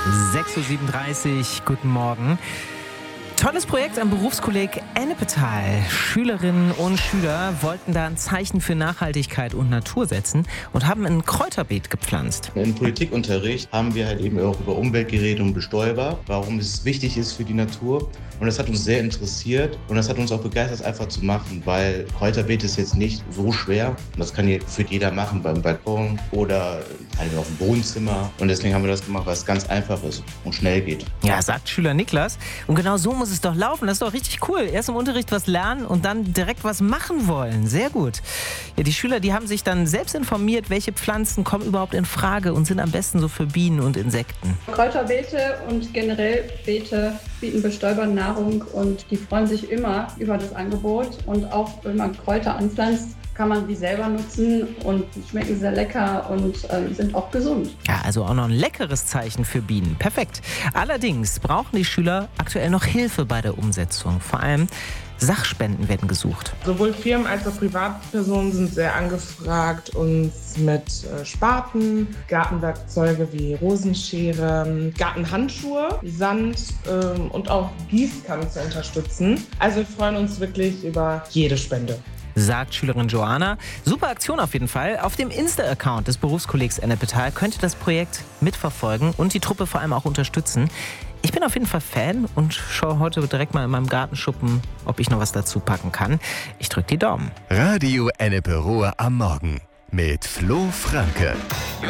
6.37 Uhr, guten Morgen. Tolles Projekt am Berufskolleg Ennepetal. Schülerinnen und Schüler wollten da ein Zeichen für Nachhaltigkeit und Natur setzen und haben ein Kräuterbeet gepflanzt. Im Politikunterricht haben wir halt eben auch über Umwelt geredet und Bestäuber, warum es wichtig ist für die Natur. Und das hat uns sehr interessiert und das hat uns auch begeistert, einfach zu machen, weil Kräuterbeet ist jetzt nicht so schwer. Und das kann jeder machen, beim Balkon oder halt auf dem Wohnzimmer. Und deswegen haben wir das gemacht, weil es ganz einfach ist und schnell geht. Ja, sagt Schüler Niklas. Und genau so muss es doch laufen. Das ist doch richtig cool. Erst im Unterricht was lernen und dann direkt was machen wollen. Sehr gut. Ja, die Schüler, die haben sich dann selbst informiert, welche Pflanzen kommen überhaupt in Frage und sind am besten so für Bienen und Insekten. Kräuterbeete und generell Beete bieten Bestäubern Nahrung und die freuen sich immer über das Angebot. Und auch wenn man Kräuter anpflanzt, kann man die selber nutzen und schmecken sehr lecker und sind auch gesund. Ja, also auch noch ein leckeres Zeichen für Bienen. Perfekt. Allerdings brauchen die Schüler aktuell noch Hilfe bei der Umsetzung. Vor allem Sachspenden werden gesucht. Sowohl Firmen als auch Privatpersonen sind sehr angefragt, uns mit Spaten, Gartenwerkzeuge wie Rosenschere, Gartenhandschuhe, Sand und auch Gießkannen zu unterstützen. Also wir freuen uns wirklich über jede Spende. Sagt Schülerin Joanna. Super Aktion auf jeden Fall. Auf dem Insta-Account des Berufskollegs Ennepetal könnt ihr das Projekt mitverfolgen und die Truppe vor allem auch unterstützen. Ich bin auf jeden Fall Fan und schaue heute direkt mal in meinem Gartenschuppen, ob ich noch was dazu packen kann. Ich drücke die Daumen. Radio Ennepe Ruhr am Morgen mit Flo Franke.